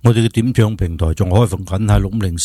我哋嘅點唱平台仲開放緊，係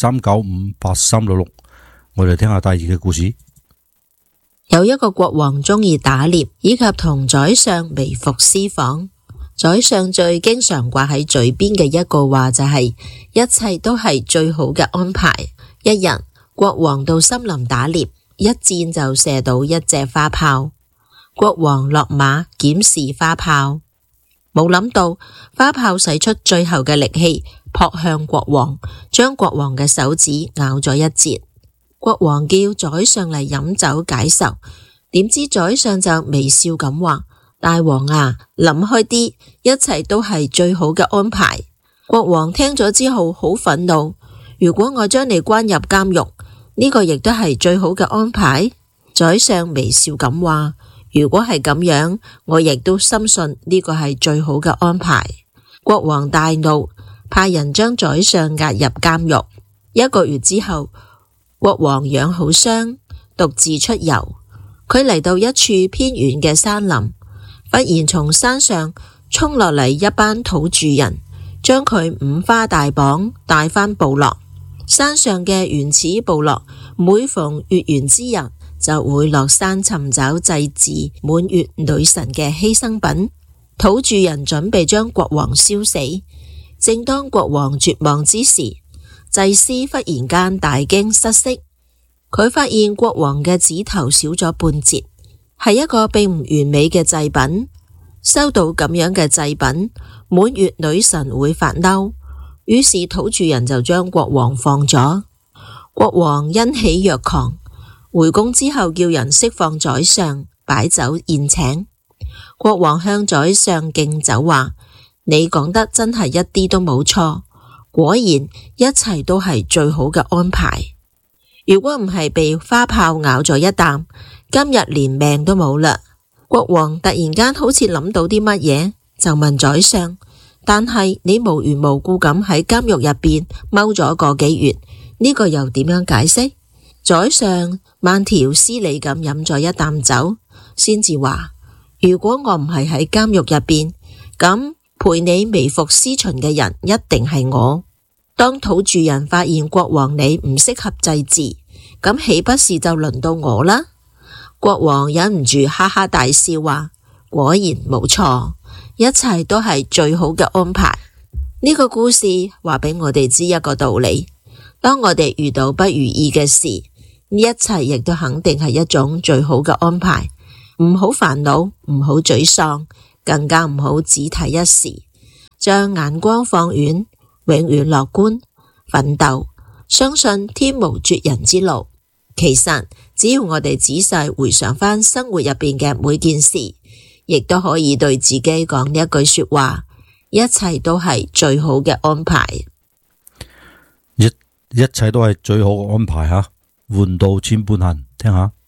603958366。我哋聽下第二嘅故事。 有一個國王鍾意打獵，以及同宰相微服私訪。宰相最經常掛喺嘴邊嘅一句話就係一切都係最好嘅安排。一日，國王到森林打獵，一箭就射到一隻花豹。國王落馬檢視花豹，冇諗到花豹使出最後嘅力氣撲向國王，將國王嘅手指咬咗一截。國王叫宰相嚟飲酒解愁，點知宰相就微笑咁話：大王啊，諗開啲，一切都係最好嘅安排。國王聽咗之後好憤怒，如果我將你關入監獄，呢個亦都係最好嘅安排。宰相微笑咁話：如果係咁樣，我亦都深信呢個係最好嘅安排。國王大怒，派人將宰相押入監獄。1個月之後，國王養好傷，獨自出遊。佢嚟到一處偏遠嘅山林，忽然從山上衝落嚟一班土著人，將佢五花大綁帶返部落。山上嘅原始部落每逢月圓之日，就會落山尋找祭祀滿月女神嘅犧牲品。土著人準備將國王燒死。正當國王絕望之時，祭司忽然間大驚失色。佢發現國王嘅指頭少咗半截，係一個並唔完美嘅祭品。收到咁樣嘅祭品，滿月女神會發嬲。於是土著人就將國王放咗。國王欣喜若狂，回宮之後叫人釋放宰相，擺酒宴請。國王向宰相敬酒話：你講得真係一啲都冇錯，果然一切都係最好嘅安排。如果唔係被花豹咬咗一啖，今日連命都冇啦。國王突然間好似諗到啲乜嘢，就問宰相：但係你無緣無故咁喺監獄入邊踎咗個幾月，呢個又點樣解釋？宰相慢條斯理咁飲咗一啖酒，先至話：如果我唔係喺監獄入邊，咁陪你微服私巡嘅人一定係我。當土著人發現國王你唔適合祭祀，咁豈不是就輪到我啦？國王忍唔住哈哈大笑話：果然冇錯，一切都係最好嘅安排。呢個故事話俾我哋知一個道理：當我哋遇到不如意嘅事，呢一切亦都肯定係一種最好嘅安排。唔好煩惱，唔好沮喪，更加唔好只睇一時，將眼光放遠，永遠樂觀奮鬥，相信天無絕人之路。其實只要我哋仔細回想返生活入邊嘅每件事，亦都可以對自己講一句說話：一切都係最好嘅安排。 一切都係最好嘅安排吓，換到千般恨，聽下。